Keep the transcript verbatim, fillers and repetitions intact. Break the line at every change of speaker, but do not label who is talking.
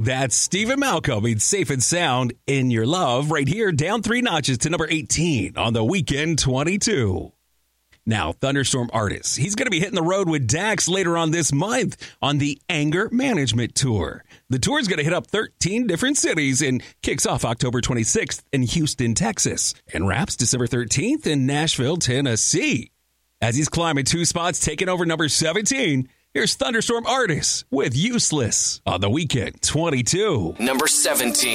That's Stephen Malcolm in Safe and Sound in Your Love right here, down three notches to number eighteen on the Weekend twenty-two. Now, thunderstorm artist. He's going to be hitting the road with Dax later on this month on the Anger Management Tour. The tour is going to hit up thirteen different cities and kicks off October twenty-sixth in Houston, Texas, and wraps December thirteenth in Nashville, Tennessee. As he's climbing two spots, taking over number seventeen, here's thunderstorm artist with Useless on the Weekend twenty-two.
Number seventeen.